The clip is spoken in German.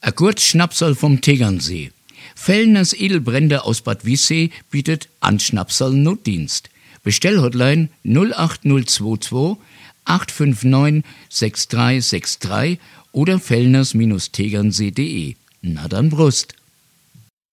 A kurz Schnapsal vom Tegernsee. Fellners Edelbrände aus Bad Wiessee bietet Anschnapsal Notdienst. Bestellhotline 08022 859 6363 oder fellners-tegernsee.de. Na dann Brust!